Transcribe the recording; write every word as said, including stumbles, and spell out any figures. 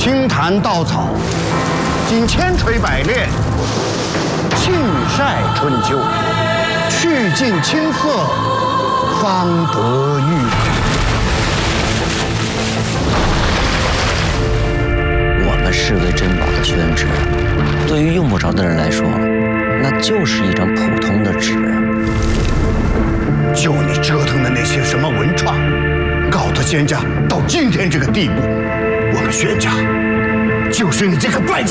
轻弹稻草，经千锤百炼，庆晒春秋，去尽青涩，方得玉。 我们视为珍宝的宣纸，对于用不着的人来说，那就是一张普通的纸。 就你折腾的那些什么文创，搞得仙家到今天这个地步，我们薛家就是你这个败家。